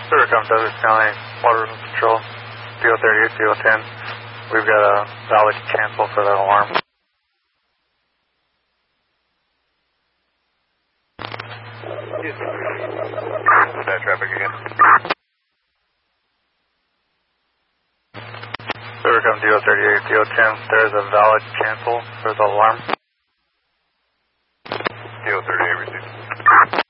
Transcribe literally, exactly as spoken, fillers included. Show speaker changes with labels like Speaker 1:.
Speaker 1: Here comes Douglas County Water Patrol, D O thirty-eight, D O ten. We've got a valid cancel for that alarm. That traffic again. Here comes D O thirty-eight, D O ten. There's a valid cancel for the alarm. D O thirty-eight received.